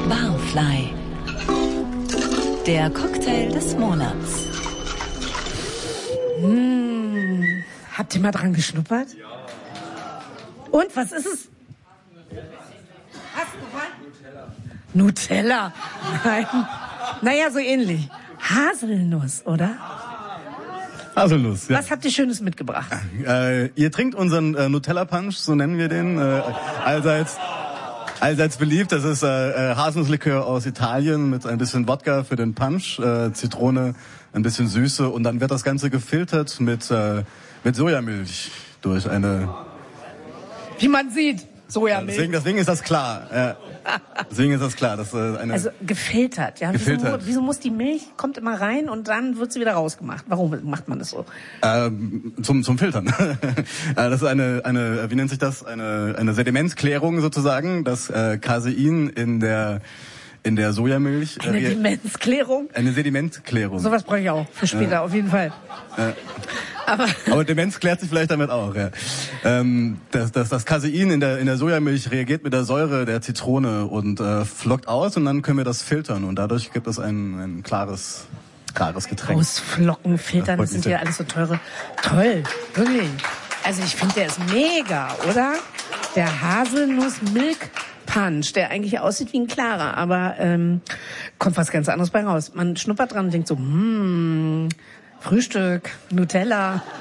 Barfly. Der Cocktail des Monats. Habt ihr mal dran geschnuppert? Ja. Und, was ist es? Hast du was? Nutella. Nein. Naja, so ähnlich. Haselnuss, oder? Haselnuss, ja. Was habt ihr Schönes mitgebracht? Ihr trinkt unseren Nutella-Punch, so nennen wir den. Allseits beliebt. Das ist Haselnusslikör aus Italien mit ein bisschen Wodka für den Punch, Zitrone, ein bisschen Süße und dann wird das Ganze gefiltert mit Sojamilch durch eine... Wie man sieht, Sojamilch. Deswegen ist das klar. Deswegen ist das klar. Also gefiltert, ja. Gefiltert. Wieso muss die Milch, kommt immer rein und dann wird sie wieder rausgemacht? Warum macht man das so? Zum Filtern. Das ist wie nennt sich das? Eine Sedimentklärung sozusagen. Das Casein in der Sojamilch. Eine Demenzklärung? Eine Sedimentklärung. Sowas brauche ich auch für später, auf jeden Fall. Aber Demenz klärt sich vielleicht damit auch, ja. Das Casein in der Sojamilch reagiert mit der Säure der Zitrone und flockt aus und dann können wir das filtern und dadurch gibt es ein klares Getränk. Ausflocken, filtern, das sind ja alles so teure. Toll, wirklich. Also ich finde, der ist mega, oder? Der Haselnuss-Milk-Punch, der eigentlich aussieht wie ein klarer, aber kommt was ganz anderes bei raus. Man schnuppert dran und denkt so, Frühstück, Nutella.